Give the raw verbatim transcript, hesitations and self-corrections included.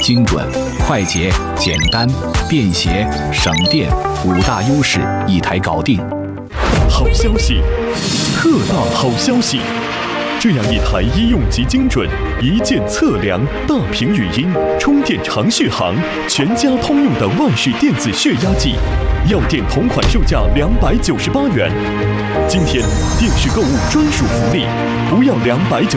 精准、快捷、简单、便携、省电，五大优势一台搞定。 好消息，特大好消息！这样一台医用级精准、一键测量、大屏语音、充电长续航、全家通用的万氏电子血压计，药店同款售价两百九十八元。今天电视购物专属福利，不要两百九。